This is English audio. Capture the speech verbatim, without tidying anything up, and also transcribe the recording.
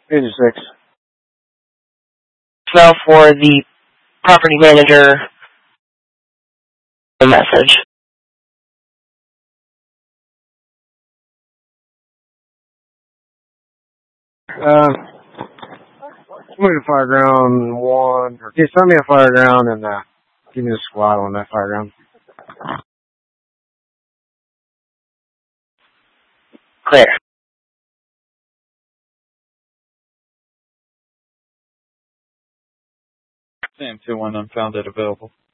eighty-six. Now for the property manager the message. Uh, give me a fire ground one, or okay, send me a fire ground and uh, give me a squad on that fire ground. Clear. Sam two one unfounded available.